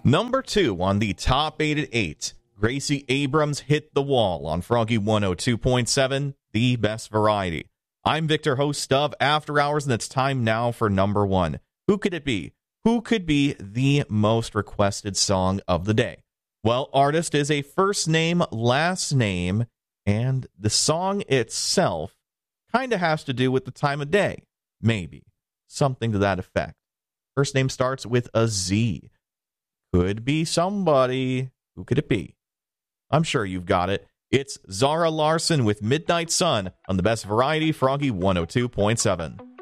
Number 2 on the top 8 at 8. Gracie Abrams Hit the Wall on Froggy 102.7, the best variety. I'm Victor, host of After Hours, and it's time now for number 1. Who could it be? Who could be the most requested song of the day? Well, artist is a first name, last name, and the song itself kind of has to do with the time of day. Maybe. Something to that effect. First name starts with a Z. Could be somebody. Who could it be? I'm sure you've got it. It's Zara Larsson with Midnight Sun on the best variety, Froggy 102.7.